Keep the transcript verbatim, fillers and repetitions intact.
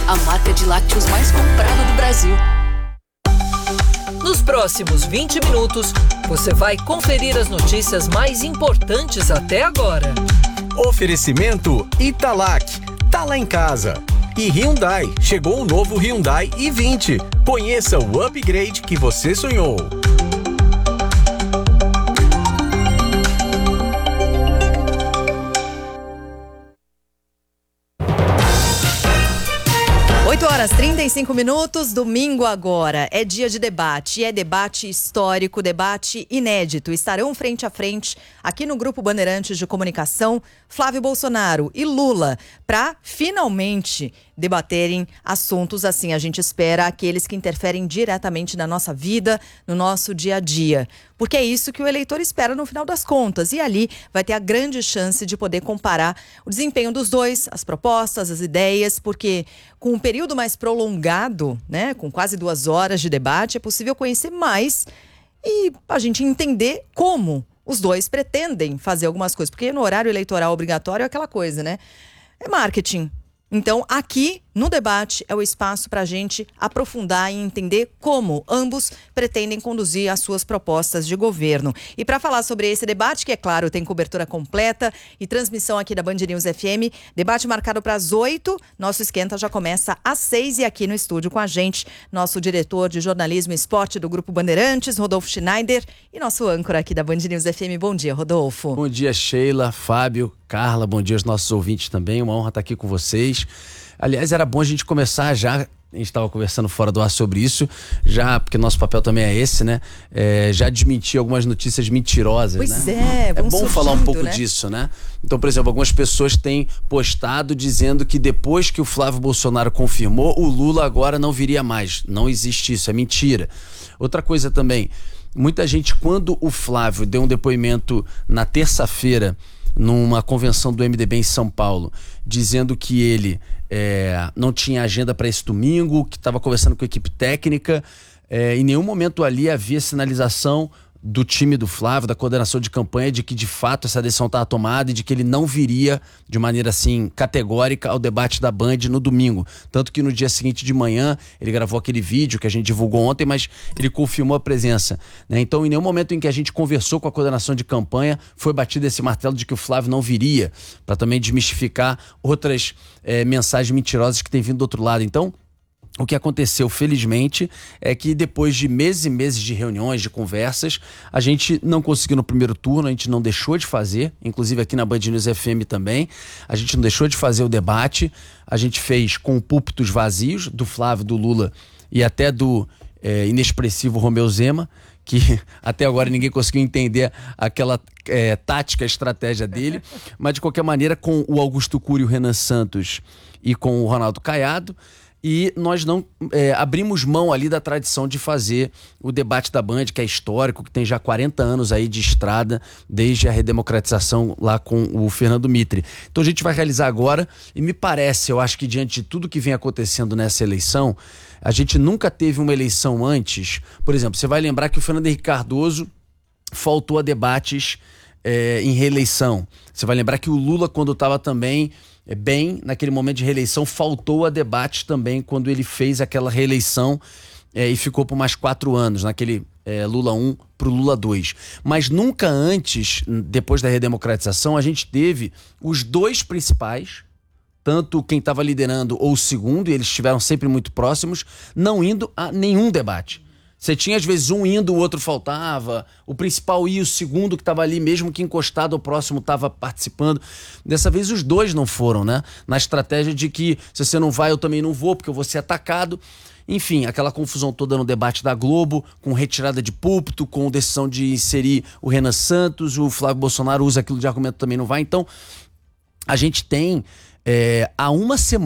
a marca de lácteos mais comprada do Brasil. Nos próximos vinte minutos, você vai conferir as notícias mais importantes até agora. Oferecimento Italac, tá lá em casa. E Hyundai, chegou o novo Hyundai i vinte. Conheça o upgrade que você sonhou. oito horas e trinta e cinco minutos, domingo agora. É dia de debate, é debate histórico, debate inédito. Estarão frente a frente, aqui no Grupo Bandeirantes de Comunicação, Flávio Bolsonaro e Lula, para finalmente debaterem assuntos assim. A gente espera aqueles que interferem diretamente na nossa vida, no nosso dia a dia. Porque é isso que o eleitor espera no final das contas. E ali vai ter a grande chance de poder comparar o desempenho dos dois, as propostas, as ideias, porque com um período mais prolongado, né, com quase duas horas de debate, é possível conhecer mais e a gente entender como os dois pretendem fazer algumas coisas. Porque no horário eleitoral obrigatório é aquela coisa, né? É marketing. Então, aqui no debate é o espaço para a gente aprofundar e entender como ambos pretendem conduzir as suas propostas de governo. E para falar sobre esse debate, que é claro, tem cobertura completa e transmissão aqui da Band News F M, debate marcado para as oito, nosso esquenta já começa às seis e aqui no estúdio com a gente, nosso diretor de jornalismo e esporte do Grupo Bandeirantes, Rodolfo Schneider, e nosso âncora aqui da Band News F M. Bom dia, Rodolfo. Bom dia, Sheila, Fábio, Carla, bom dia aos nossos ouvintes também, uma honra estar aqui com vocês. Aliás, era bom a gente começar já, a gente estava conversando fora do ar sobre isso, já, porque nosso papel também é esse, né? É, já desmentir algumas notícias mentirosas, pois né? é, é bom surgindo, falar um pouco né? disso, né? Então, por exemplo, algumas pessoas têm postado dizendo que depois que o Flávio Bolsonaro confirmou, o Lula agora não viria mais. Não existe isso, é mentira. Outra coisa também, muita gente, quando o Flávio deu um depoimento na terça-feira, numa convenção do M D B em São Paulo, dizendo que ele é, não tinha agenda para esse domingo, que estava conversando com a equipe técnica, é, em nenhum momento ali havia sinalização do time do Flávio, da coordenação de campanha, de que de fato essa decisão estava tomada e de que ele não viria de maneira assim categórica ao debate da Band no domingo. Tanto que no dia seguinte de manhã ele gravou aquele vídeo que a gente divulgou ontem, mas ele confirmou a presença, né? Então, em nenhum momento em que a gente conversou com a coordenação de campanha foi batido esse martelo de que o Flávio não viria, para também desmistificar outras é, mensagens mentirosas que tem vindo do outro lado. Então, o que aconteceu, felizmente, é que depois de meses e meses de reuniões, de conversas, a gente não conseguiu no primeiro turno, a gente não deixou de fazer, inclusive aqui na Band News F M também, a gente não deixou de fazer o debate, a gente fez com púlpitos vazios, do Flávio, do Lula e até do é, inexpressivo Romeu Zema, que até agora ninguém conseguiu entender aquela é, tática, estratégia dele, mas de qualquer maneira com o Augusto Cury, o Renan Santos e com o Ronaldo Caiado. E nós não é, abrimos mão ali da tradição de fazer o debate da Band, que é histórico, que tem já quarenta anos aí de estrada, desde a redemocratização lá com o Fernando Mitre. Então a gente vai realizar agora, e me parece, eu acho que diante de tudo que vem acontecendo nessa eleição, a gente nunca teve uma eleição antes. Por exemplo, você vai lembrar que o Fernando Henrique Cardoso faltou a debates é, em reeleição. Você vai lembrar que o Lula, quando estava também é, bem naquele momento de reeleição, faltou a debates também quando ele fez aquela reeleição é, e ficou por mais quatro anos, naquele é, Lula um para o Lula dois. Mas nunca antes, depois da redemocratização, a gente teve os dois principais, tanto quem estava liderando ou o segundo, e eles estiveram sempre muito próximos, não indo a nenhum debate. Você tinha, às vezes, um indo, o outro faltava, o principal ia, o segundo que estava ali, mesmo que encostado ao próximo, estava participando. Dessa vez, os dois não foram, né? Na estratégia de que, se você não vai, eu também não vou, porque eu vou ser atacado. Enfim, aquela confusão toda no debate da Globo, com retirada de púlpito, com decisão de inserir o Renan Santos, o Flávio Bolsonaro usa aquilo de argumento, também não vai. Então, a gente tem, é, há uma semana,